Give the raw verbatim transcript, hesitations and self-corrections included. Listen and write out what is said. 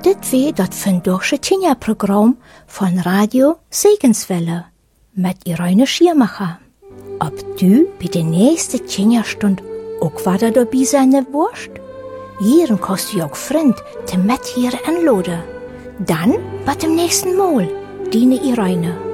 Dit wie dat vandaagse Tjenja-Programm von Radio Segenswelle mit Irene Schiermacher. Ob du bei der nächsten Tjenja-Stund auch wieder dabei sein wirst? Hier kannst du auch Freund te mit hier anladen. Dann bis zum nächsten Mal, deine Irene.